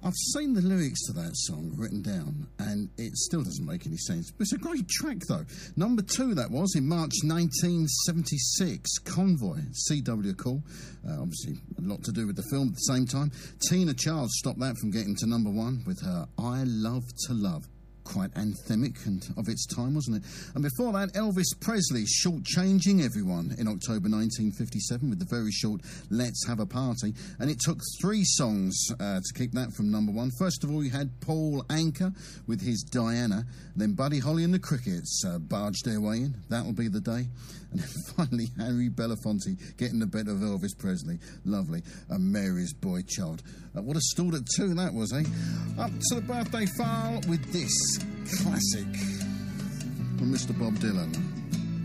I've seen the lyrics to that song written down, and it still doesn't make any sense. But it's a great track, though. Number 2, that was, in March 1976. Convoy, C.W. Call. Obviously, a lot to do with the film at the same time. Tina Charles stopped that from getting to number 1 with her I Love to Love. Quite anthemic and of its time, wasn't it? And before that, Elvis Presley, Shortchanging Everyone, in October 1957 with the very short Let's Have a Party. And it took 3 songs to keep that from number 1. First of all, you had Paul Anka with his Diana. Then Buddy Holly and the Crickets barged their way in. That'll Be the Day. And then finally, Harry Belafonte getting the better of Elvis Presley. Lovely. And Mary's Boy Child. What a stalled at 2 that was, eh? Up to the birthday file with this classic from Mr. Bob Dylan.